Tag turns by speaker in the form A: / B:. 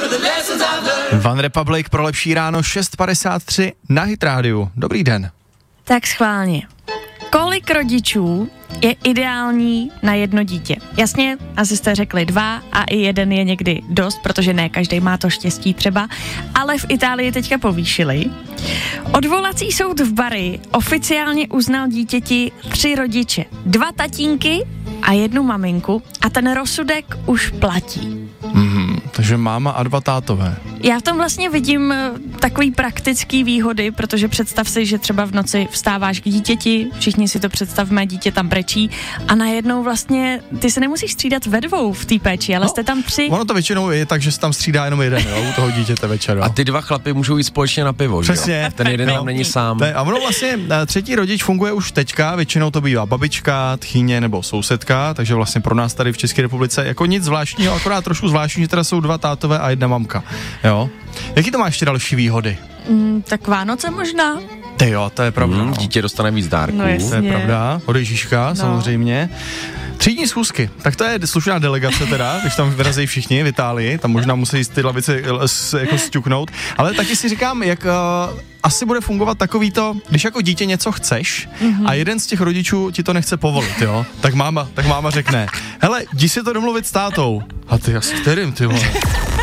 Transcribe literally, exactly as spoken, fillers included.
A: One Republic pro lepší ráno šest padesát tři na Hit rádiu. Dobrý den.
B: Tak schválně. Kolik rodičů je ideální na jedno dítě? Jasně, asi jste řekli dva a i jeden je někdy dost, protože ne každý má to štěstí třeba, ale v Itálii teďka povýšili. Odvolací soud v Bari oficiálně uznal dítěti tři rodiče, dva tatínky a jednu maminku a ten rozsudek už platí.
A: Mm, takže máma a dva tátové.
B: Já v tom vlastně vidím takový praktický výhody, protože představ si, že třeba v noci vstáváš k dítěti, všichni si to představme, dítě tam brečí a najednou vlastně ty se nemusíš střídat ve dvou v té péči, ale no, jste tam tři.
A: Ono to většinou je tak, že se tam střídá jenom jeden, jo, u toho dítěte večer. Jo.
C: A ty dva chlapy můžou jít společně na pivo,
A: přesně.
C: Jo? Ten jeden tam není sám.
A: Ne, a ono vlastně třetí rodič funguje už teďka, většinou to bývá babička, tchýně nebo sousedka, takže vlastně pro nás tady v České republice jako nic zvláštního, akorát trošku zvláštní, že teda jsou dva tátové a jedna mamka, jo. Jaký to má ještě další výhody?
B: Mm, tak Vánoce možná.
A: Ty jo, to je pravda.
C: Mm, dítě dostane víc dárků.
B: No
A: to je pravda, od Ježíška, no. Samozřejmě. Třídní schůzky, tak to je slušná delegace teda, když tam vyrazejí všichni v Itálii, tam možná musí ty lavice jako sťuknout, ale taky si říkám, jak uh, asi bude fungovat takový to, když jako dítě něco chceš mm-hmm. a jeden z těch rodičů ti to nechce povolit, jo, tak máma, tak máma řekne, hele, jdi si to domluvit s tátou. A ty asi kterým, ty vole?